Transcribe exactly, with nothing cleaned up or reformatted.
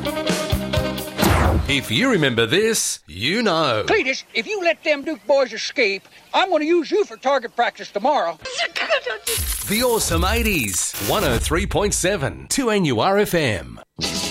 If you remember this, you know. Cletus, if you let them Duke boys escape, I'm going to use you for target practice tomorrow. The Awesome eighties, one oh three point seven, two N U R F M.